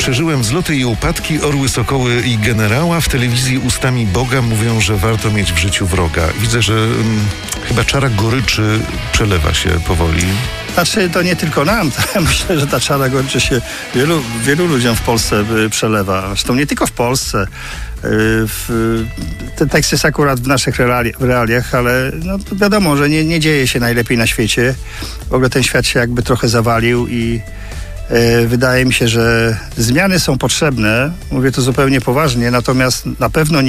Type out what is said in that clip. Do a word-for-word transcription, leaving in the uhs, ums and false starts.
Przeżyłem wzloty i upadki, orły, sokoły i generała. W telewizji ustami Boga mówią, że warto mieć w życiu wroga. Widzę, że hmm, chyba czara goryczy przelewa się powoli. Znaczy, to nie tylko nam. Myślę, że ta czara goryczy się wielu, wielu ludziom w Polsce przelewa. Zresztą nie tylko w Polsce. W, ten tekst jest akurat w naszych reali- realiach, ale no, wiadomo, że nie, nie dzieje się najlepiej na świecie. W ogóle ten świat się jakby trochę zawalił i e, wydaje mi się, że zmiany są potrzebne. Mówię to zupełnie poważnie, natomiast na pewno nie